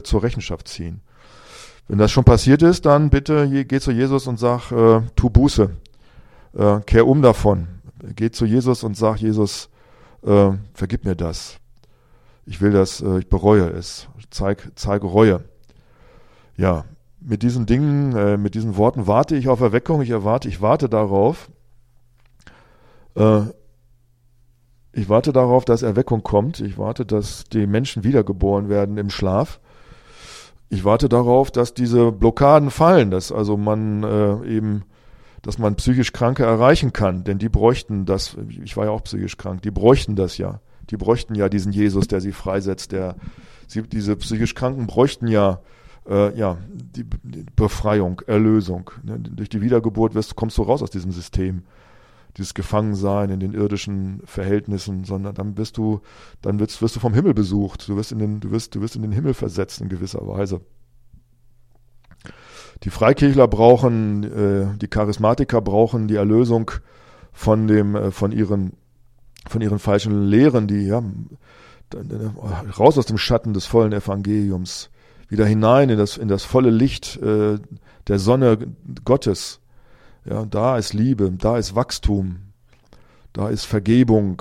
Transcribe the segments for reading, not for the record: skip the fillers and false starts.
zur Rechenschaft ziehen. Wenn das schon passiert ist, dann bitte geh zu Jesus und sag, tu Buße, kehr um davon. Geh zu Jesus und sag, Jesus, vergib mir das. Ich will das, ich bereue es. Zeige Reue. Ja, mit diesen Dingen, mit diesen Worten warte ich auf Erweckung. Ich warte darauf. Ich warte darauf, dass Erweckung kommt. Ich warte, dass die Menschen wiedergeboren werden im Schlaf. Ich warte darauf, dass diese Blockaden fallen, dass also dass man psychisch Kranke erreichen kann, denn die bräuchten das. Ich war ja auch psychisch krank. Die bräuchten das ja. Die bräuchten ja diesen Jesus, der sie freisetzt. Diese psychisch Kranken bräuchten ja die Befreiung, Erlösung. Durch die Wiedergeburt kommst du raus aus diesem System, dieses Gefangensein in den irdischen Verhältnissen, sondern dann wirst du vom Himmel besucht. Du wirst in den Himmel versetzt in gewisser Weise. Die Freikirchler brauchen, die Charismatiker brauchen die Erlösung von ihren falschen Lehren, raus aus dem Schatten des vollen Evangeliums, wieder hinein in das volle Licht der Sonne Gottes. Ja, da ist Liebe, da ist Wachstum, da ist Vergebung.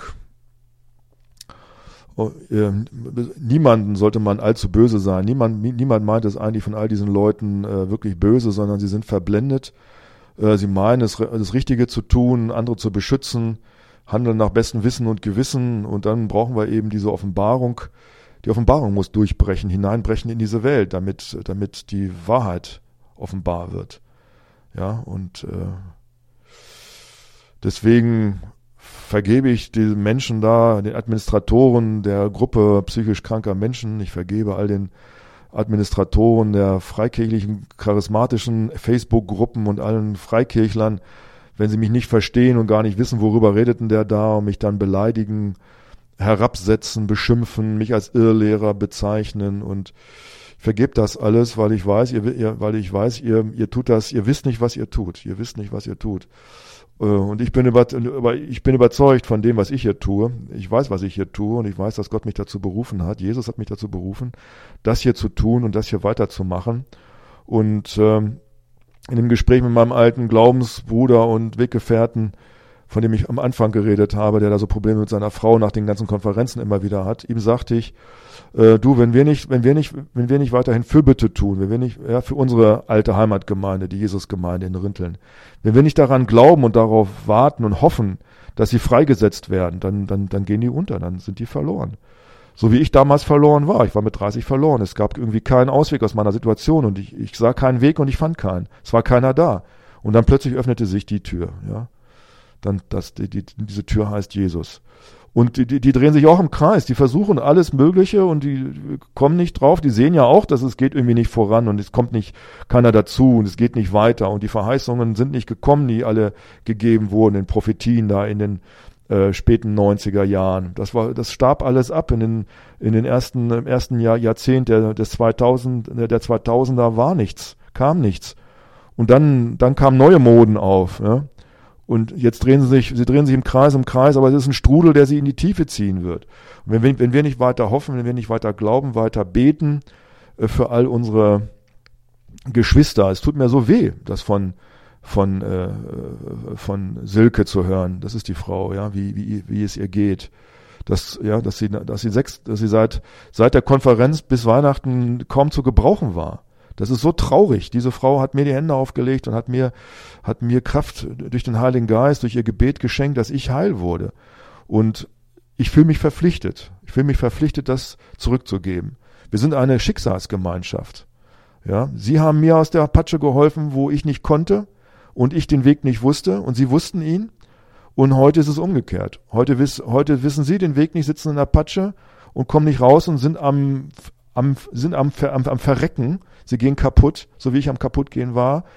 Niemanden sollte man allzu böse sein. Niemand meint es eigentlich von all diesen Leuten wirklich böse, sondern sie sind verblendet. Sie meinen das Richtige zu tun, andere zu beschützen, handeln nach bestem Wissen und Gewissen, und dann brauchen wir eben diese Offenbarung. Die Offenbarung muss durchbrechen, hineinbrechen in diese Welt, damit die Wahrheit offenbar wird. Ja, und deswegen vergebe ich den Menschen da, den Administratoren der Gruppe psychisch kranker Menschen. Ich vergebe all den Administratoren der freikirchlichen, charismatischen Facebook-Gruppen und allen Freikirchlern, wenn sie mich nicht verstehen und gar nicht wissen, worüber redet denn der da, und mich dann beleidigen, herabsetzen, beschimpfen, mich als Irrlehrer bezeichnen, und vergebt das alles, weil ich weiß, ihr tut das, ihr wisst nicht, was ihr tut. Ihr wisst nicht, was ihr tut. Und ich bin überzeugt von dem, was ich hier tue. Ich weiß, was ich hier tue, und ich weiß, dass Gott mich dazu berufen hat. Jesus hat mich dazu berufen, das hier zu tun und das hier weiterzumachen. Und in dem Gespräch mit meinem alten Glaubensbruder und Weggefährten, von dem ich am Anfang geredet habe, der da so Probleme mit seiner Frau nach den ganzen Konferenzen immer wieder hat, ihm sagte ich, wenn wir nicht weiterhin Fürbitte tun, wenn wir nicht, für unsere alte Heimatgemeinde, die Jesusgemeinde in Rinteln, wenn wir nicht daran glauben und darauf warten und hoffen, dass sie freigesetzt werden, dann gehen die unter, dann sind die verloren. So wie ich damals verloren war. Ich war mit 30 verloren. Es gab irgendwie keinen Ausweg aus meiner Situation, und ich sah keinen Weg und ich fand keinen. Es war keiner da. Und dann plötzlich öffnete sich die Tür, ja. Diese Tür heißt Jesus. Und die drehen sich auch im Kreis, die versuchen alles Mögliche und die kommen nicht drauf, die sehen ja auch, dass es geht irgendwie nicht voran und es kommt keiner dazu und es geht nicht weiter und die Verheißungen sind nicht gekommen, die alle gegeben wurden in Prophetien da in den späten 90er Jahren. Das starb alles ab im ersten Jahrzehnt der 2000er kam nichts. Und dann kamen neue Moden auf, ja. Und jetzt drehen sie sich im Kreis, aber es ist ein Strudel, der sie in die Tiefe ziehen wird. Und wenn wir nicht weiter hoffen, wenn wir nicht weiter glauben, weiter beten für all unsere Geschwister, es tut mir so weh, das von Silke zu hören. Das ist die Frau, ja, wie es ihr geht. Dass sie seit der Konferenz bis Weihnachten kaum zu gebrauchen war. Das ist so traurig. Diese Frau hat mir die Hände aufgelegt und hat mir Kraft durch den Heiligen Geist, durch ihr Gebet geschenkt, dass ich heil wurde. Und ich fühle mich verpflichtet. Das zurückzugeben. Wir sind eine Schicksalsgemeinschaft. Ja, sie haben mir aus der Patsche geholfen, wo ich nicht konnte und ich den Weg nicht wusste, und sie wussten ihn. Und heute ist es umgekehrt. Heute wissen sie den Weg nicht, sitzen in der Patsche und kommen nicht raus und sind am Verrecken. Sie gehen kaputt, so wie ich am Kaputtgehen war,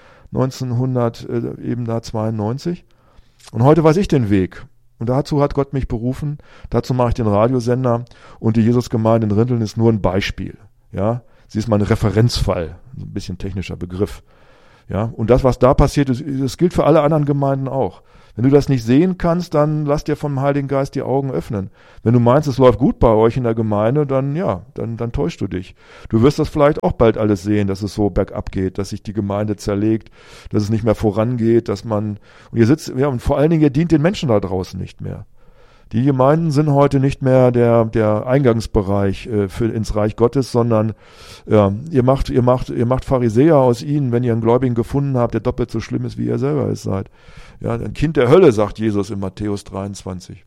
1992. Und heute weiß ich den Weg. Und dazu hat Gott mich berufen. Dazu mache ich den Radiosender. Und die Jesusgemeinde in Rinteln ist nur ein Beispiel. Ja, sie ist mein Referenzfall. Ein bisschen technischer Begriff. Ja, und das, was da passiert ist, das gilt für alle anderen Gemeinden auch. Wenn du das nicht sehen kannst, dann lass dir vom Heiligen Geist die Augen öffnen. Wenn du meinst, es läuft gut bei euch in der Gemeinde, dann täuschst du dich. Du wirst das vielleicht auch bald alles sehen, dass es so bergab geht, dass sich die Gemeinde zerlegt, dass es nicht mehr vorangeht, und und vor allen Dingen, ihr dient den Menschen da draußen nicht mehr. Die Gemeinden sind heute nicht mehr der Eingangsbereich ins Reich Gottes, sondern ihr macht Pharisäer aus ihnen, wenn ihr einen Gläubigen gefunden habt, der doppelt so schlimm ist, wie ihr selber es seid. Ja, ein Kind der Hölle, sagt Jesus in Matthäus 23.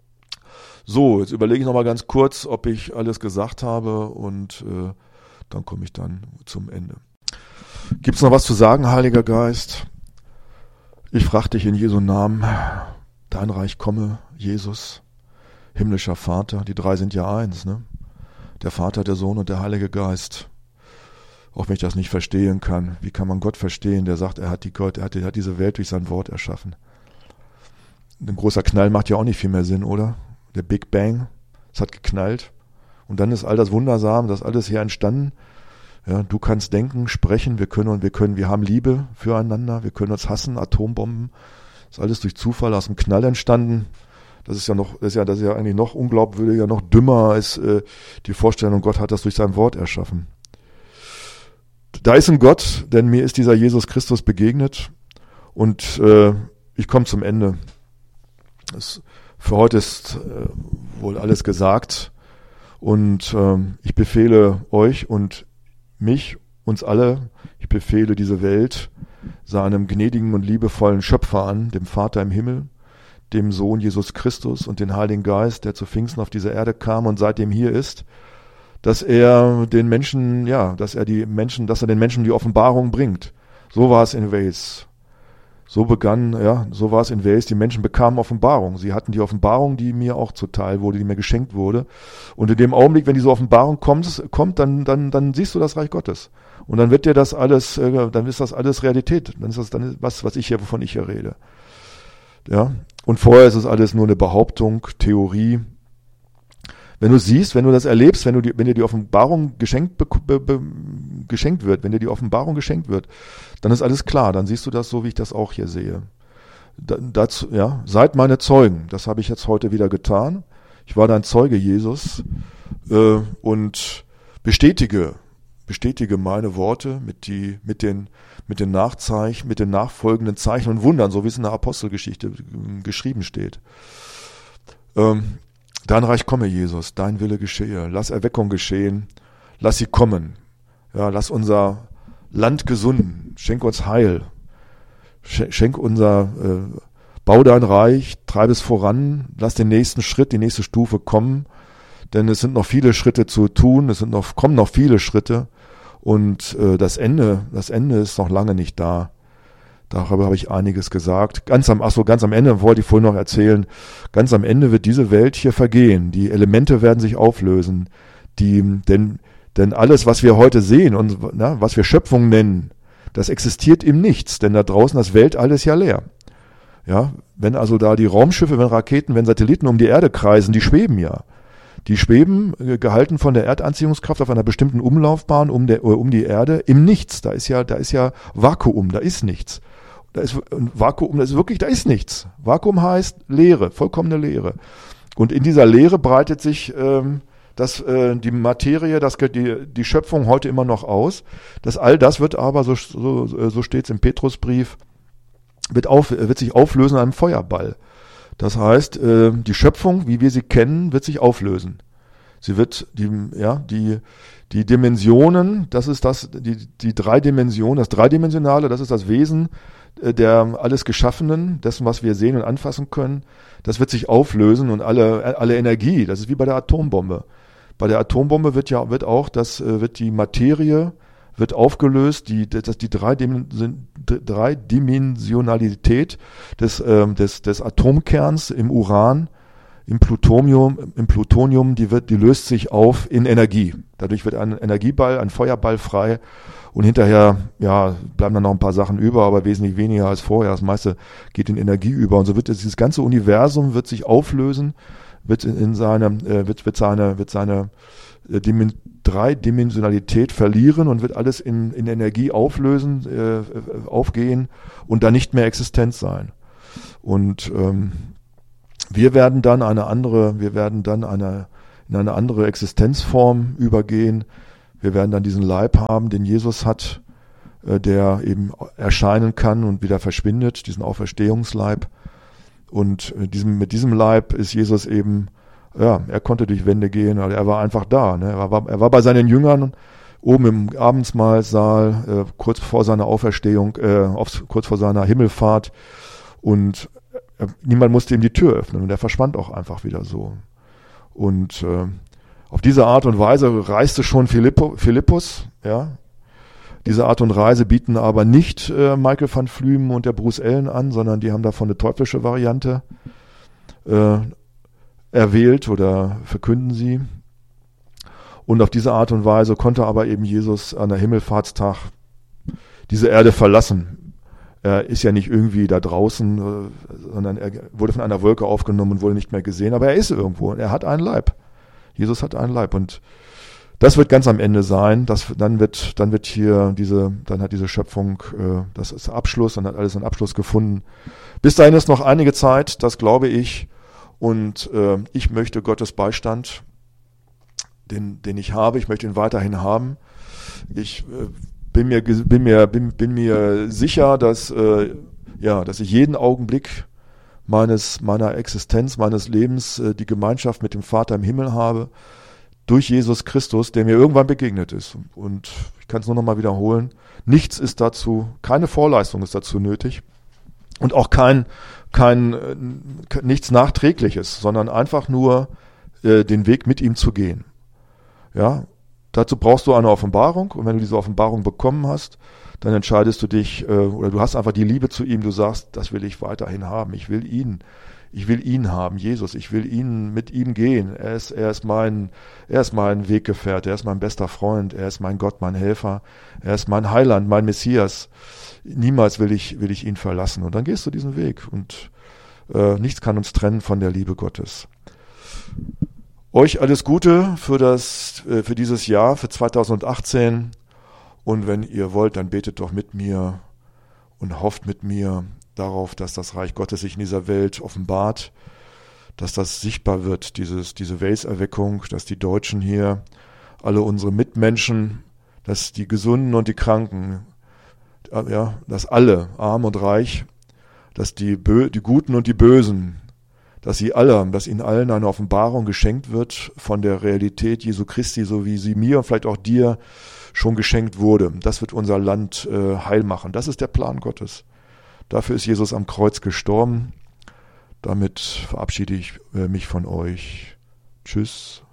So, jetzt überlege ich nochmal ganz kurz, ob ich alles gesagt habe und dann komme ich dann zum Ende. Gibt's noch was zu sagen, Heiliger Geist? Ich frage dich in Jesu Namen, dein Reich komme, Jesus, himmlischer Vater, die drei sind ja eins, ne? Der Vater, der Sohn und der Heilige Geist. Auch wenn ich das nicht verstehen kann, wie kann man Gott verstehen, der sagt, er hat diese Welt durch sein Wort erschaffen. Ein großer Knall macht ja auch nicht viel mehr Sinn, oder? Der Big Bang, es hat geknallt und dann ist all das Wundersam, das alles hier entstanden. Ja, du kannst denken, sprechen, wir haben Liebe füreinander, wir können uns hassen, Atombomben. Das ist alles durch Zufall aus dem Knall entstanden. Das ist ja eigentlich noch unglaubwürdiger, noch dümmer als die Vorstellung, Gott hat das durch sein Wort erschaffen. Da ist ein Gott, denn mir ist dieser Jesus Christus begegnet und ich komme zum Ende. Für heute ist wohl alles gesagt und ich befehle euch und uns alle, ich befehle diese Welt seinem gnädigen und liebevollen Schöpfer an, dem Vater im Himmel, dem Sohn Jesus Christus und den Heiligen Geist, der zu Pfingsten auf diese Erde kam und seitdem hier ist, dass er den Menschen die Offenbarung bringt. So war es in Wales. So war es in Wales. Die Menschen bekamen Offenbarung. Sie hatten die Offenbarung, die mir auch zuteil wurde, die mir geschenkt wurde. Und in dem Augenblick, wenn diese Offenbarung kommt, dann siehst du das Reich Gottes. Und dann wird dir das alles, dann ist das alles Realität. Dann ist das wovon ich hier rede. Ja. Und vorher ist es alles nur eine Behauptung, Theorie. Wenn du siehst, wenn du das erlebst, wenn dir die Offenbarung geschenkt wird, dann ist alles klar, dann siehst du das so, wie ich das auch hier sehe. Seid meine Zeugen, das habe ich jetzt heute wieder getan. Ich war dein Zeuge, Jesus, und bestätige meine Worte mit den Nachzeichen, mit den nachfolgenden Zeichen und Wundern, so wie es in der Apostelgeschichte geschrieben steht. Dein Reich komme, Jesus, dein Wille geschehe. Lass Erweckung geschehen, lass sie kommen. Ja, lass unser Land gesunden, schenk uns Heil, bau dein Reich, treib es voran, lass den nächsten Schritt, die nächste Stufe kommen, denn es sind noch viele Schritte zu tun, kommen noch viele Schritte und das Ende ist noch lange nicht da. Darüber habe ich einiges gesagt. Ganz am Ende wollte ich vorhin noch erzählen, ganz am Ende wird diese Welt hier vergehen. Die Elemente werden sich auflösen. Denn alles, was wir heute sehen und was wir Schöpfung nennen, das existiert im Nichts. Denn da draußen, das Weltall ist ja leer. Ja, wenn also da die Raumschiffe, wenn Raketen, wenn Satelliten um die Erde kreisen, die schweben ja. Die schweben, gehalten von der Erdanziehungskraft auf einer bestimmten Umlaufbahn um die Erde im Nichts. Da ist ja Vakuum, da ist nichts. Da ist nichts. Vakuum heißt Leere, vollkommene Leere. Und in dieser Leere breitet sich die Materie, die Schöpfung heute immer noch aus. All das wird aber, so steht es im Petrusbrief, wird sich auflösen in einem Feuerball. Das heißt, die Schöpfung, wie wir sie kennen, wird sich auflösen. Sie wird die Dimensionen, das ist die drei Dimensionen, das Dreidimensionale, das ist das Wesen der alles Geschaffenen, dessen, was wir sehen und anfassen können, das wird sich auflösen und alle Energie, das ist wie bei der Atombombe. Bei der Atombombe wird die Materie wird aufgelöst, die Dreidimensionalität des Atomkerns im Uran, im Plutonium, die löst sich auf in Energie. Dadurch wird ein Energieball, ein Feuerball frei und hinterher, bleiben dann noch ein paar Sachen über, aber wesentlich weniger als vorher. Das meiste geht in Energie über und so wird dieses ganze Universum sich auflösen, wird seine Dreidimensionalität verlieren und wird alles in Energie auflösen, aufgehen und dann nicht mehr existent sein. Und wir werden dann in eine andere Existenzform übergehen. Wir werden dann diesen Leib haben, den Jesus hat, der eben erscheinen kann und wieder verschwindet, diesen Auferstehungsleib. Und mit diesem Leib ist Jesus eben, ja, er konnte durch Wände gehen, also er war einfach da. Ne? Er war bei seinen Jüngern oben im Abendsmahlsaal, kurz vor seiner Auferstehung, kurz vor seiner Himmelfahrt. Und niemand musste ihm die Tür öffnen und er verschwand auch einfach wieder so. Und auf diese Art und Weise reiste schon Philippus, ja. Diese Art und Reise bieten aber nicht Michael van Flümen und der Bruce Allen an, sondern die haben davon eine teuflische Variante erwählt oder verkünden sie. Und auf diese Art und Weise konnte aber eben Jesus an der Himmelfahrtstag diese Erde verlassen. Er ist ja nicht irgendwie da draußen, sondern er wurde von einer Wolke aufgenommen und wurde nicht mehr gesehen, aber er ist irgendwo und er hat einen Leib. Jesus hat einen Leib und das wird ganz am Ende sein. Dann hat diese Schöpfung, das ist Abschluss, dann hat alles einen Abschluss gefunden. Bis dahin ist noch einige Zeit, das glaube ich. Und ich möchte Gottes Beistand, den ich habe, ich möchte ihn weiterhin haben. Ich bin mir sicher, dass ich jeden Augenblick meiner Existenz, meines Lebens die Gemeinschaft mit dem Vater im Himmel habe. Durch Jesus Christus, der mir irgendwann begegnet ist. Und ich kann es nur noch mal wiederholen, keine Vorleistung ist dazu nötig und auch nichts Nachträgliches, sondern einfach nur den Weg mit ihm zu gehen. Ja, dazu brauchst du eine Offenbarung und wenn du diese Offenbarung bekommen hast, dann entscheidest du dich oder du hast einfach die Liebe zu ihm, du sagst, das will ich weiterhin haben, ich will ihn haben, Jesus, ich will mit ihm gehen. Er ist mein Weggefährte, er ist mein bester Freund, er ist mein Gott, mein Helfer, er ist mein Heiland, mein Messias. Niemals will ich ihn verlassen. Und dann gehst du diesen Weg und nichts kann uns trennen von der Liebe Gottes. Euch alles Gute für dieses Jahr, für 2018. Und wenn ihr wollt, dann betet doch mit mir und hofft mit mir darauf, dass das Reich Gottes sich in dieser Welt offenbart, dass das sichtbar wird, diese Welserweckung, dass die Deutschen hier, alle unsere Mitmenschen, dass die Gesunden und die Kranken, dass alle, arm und reich, dass die Guten und die Bösen, dass ihnen allen eine Offenbarung geschenkt wird von der Realität Jesu Christi, so wie sie mir und vielleicht auch dir schon geschenkt wurde. Das wird unser Land heil machen. Das ist der Plan Gottes. Dafür ist Jesus am Kreuz gestorben. Damit verabschiede ich mich von euch. Tschüss.